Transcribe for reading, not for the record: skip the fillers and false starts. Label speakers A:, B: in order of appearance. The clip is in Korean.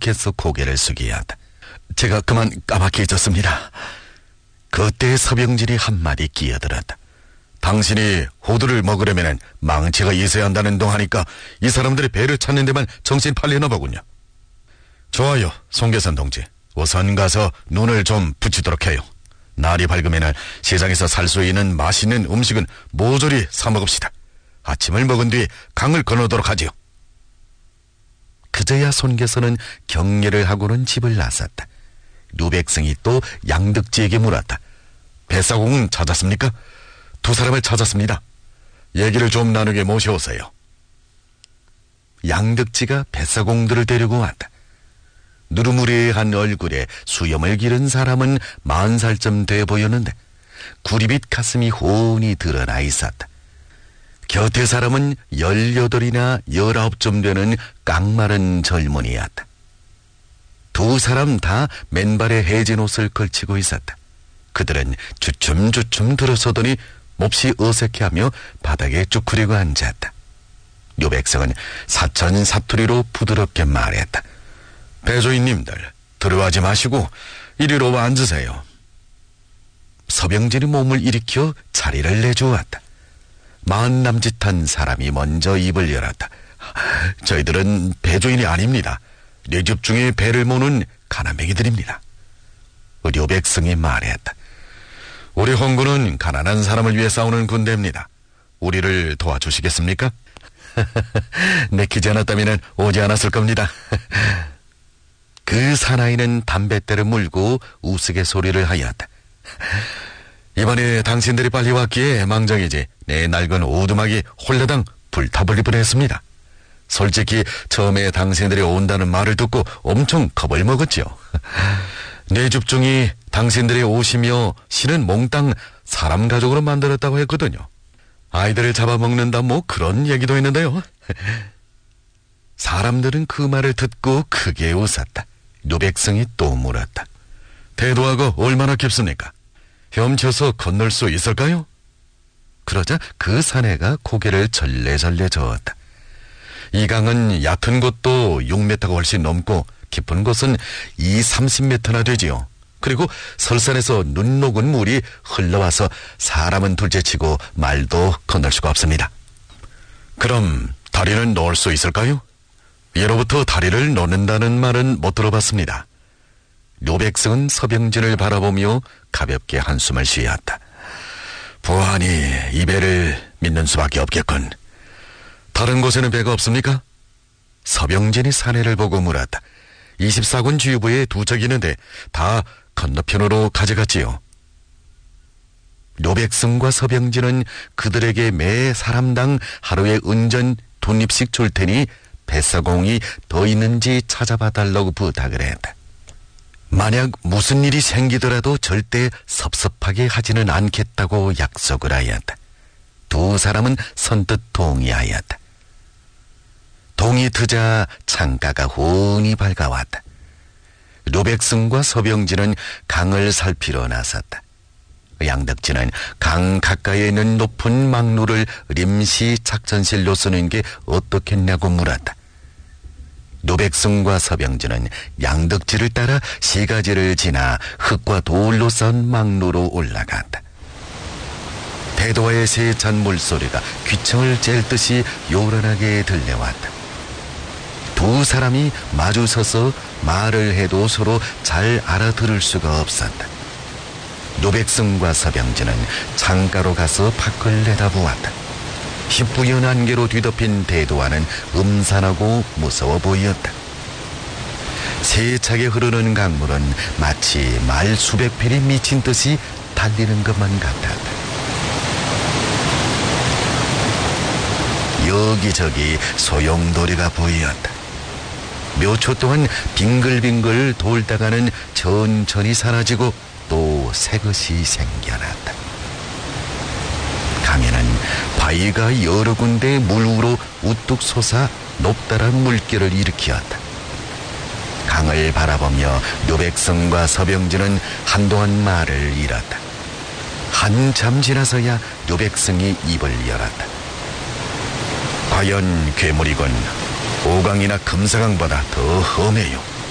A: 계속해서 고개를 숙여야 한다. 제가 그만 까맣게 잊었습니다. 그때 서병진이 한마디 끼어들었다. 당신이 호두를 먹으려면 망치가 있어야 한다는 동하니까 이 사람들이 배를 찾는 데만 정신 팔리나 보군요. 좋아요, 송계선 동지. 우선 가서 눈을 좀 붙이도록 해요. 날이 밝으면 시장에서 살 수 있는 맛있는 음식은 모조리 사 먹읍시다. 아침을 먹은 뒤 강을 건너도록 하지요. 그제야 손계선은 경례를 하고는 집을 나섰다. 류백승이 또 양득지에게 물었다. 뱃사공은 찾았습니까? 두 사람을 찾았습니다. 얘기를 좀 나누게 모셔오세요. 양득지가 뱃사공들을 데리고 왔다. 누르무리한 얼굴에 수염을 기른 사람은 40살쯤 돼 보였는데 구리빛 가슴이 훤히 드러나 있었다. 곁에 사람은 18이나 19쯤 되는 깡마른 젊은이였다. 두 사람 다 맨발에 해진 옷을 걸치고 있었다. 그들은 주춤주춤 들어서더니 몹시 어색해하며 바닥에 쭈그리고 앉았다. 류백성은 사천 사투리로 부드럽게 말했다. 배조인님들, 들어가지 마시고 이리로 와 앉으세요. 서병진이 몸을 일으켜 자리를 내주었다. 마흔 남짓한 사람이 먼저 입을 열었다. 저희들은 배조인이 아닙니다. 내 집 중에 배를 모는 가난뱅이들입니다. 류백성이 말했다. 우리 홍군은 가난한 사람을 위해 싸우는 군대입니다. 우리를 도와주시겠습니까? 내키지 않았다면 오지 않았을 겁니다. 그 사나이는 담뱃대를 물고 우스갯소리를 하였다. 이번에 당신들이 빨리 왔기에 망정이지 내 낡은 오두막이 홀라당 불타버릴 뻔했습니다. 솔직히 처음에 당신들이 온다는 말을 듣고 엄청 겁을 먹었죠. 내 집중이 당신들이 오시며 실은 몽땅 사람 가족으로 만들었다고 했거든요. 아이들을 잡아먹는다 뭐 그런 얘기도 했는데요. 사람들은 그 말을 듣고 크게 웃었다. 류백성이 또 물었다. 대도하고 얼마나 깊습니까? 헤엄쳐서 건널 수 있을까요? 그러자 그 사내가 고개를 절레절레 저었다. 이 강은 얕은 곳도 6m가 훨씬 넘고 깊은 곳은 30m나 되지요. 그리고 설산에서 눈 녹은 물이 흘러와서 사람은 둘째치고 말도 건널 수가 없습니다. 그럼 다리는 놓을 수 있을까요? 예로부터 다리를 놓는다는 말은 못 들어봤습니다. 류백성은 서병진을 바라보며 가볍게 한숨을 쉬었다. 부하니 이 배를 믿는 수밖에 없겠군. 다른 곳에는 배가 없습니까? 서병진이 사내를 보고 물었다. 24군 주유부에 두 척 있는데 다 건너편으로 가져갔지요. 류백성과 서병진은 그들에게 매 사람당 하루에 은전 돈입씩 줄 테니 뱃사공이 더 있는지 찾아봐 달라고 부탁을 했다. 만약 무슨 일이 생기더라도 절대 섭섭하게 하지는 않겠다고 약속을 하였다. 두 사람은 선뜻 동의하였다. 동이 트자 창가가 훤히 밝아왔다. 류백승과 서병진은 강을 살피러 나섰다. 양덕진은 강 가까이에 있는 높은 망루를 림시 작전실로 쓰는 게 어떻겠냐고 물었다. 류백승과 서병진은 양덕지를 따라 시가지를 지나 흙과 돌로 쌓은 망루로 올라갔다. 대도와의 세찬 물소리가 귀청을 잴 듯이 요란하게 들려왔다. 두 사람이 마주 서서 말을 해도 서로 잘 알아들을 수가 없었다. 류백승과 서병진은 창가로 가서 밖을 내다보았다. 희뿌연 안개로 뒤덮인 대도와는 음산하고 무서워 보였다. 세차게 흐르는 강물은 마치 말 수백 필이 미친 듯이 달리는 것만 같았다. 여기저기 소용돌이가 보였다. 몇 초 동안 빙글빙글 돌다가는 천천히 사라지고 또 새것이 생겨났다. 강에는 바위가 여러 군데 물 위로 우뚝 솟아 높다란 물결을 일으켰다. 강을 바라보며 류백성과 서병진은 한동안 말을 잃었다. 한참 지나서야 류백성이 입을 열었다. 과연 괴물이건 오강이나 금사강보다 더 험해요.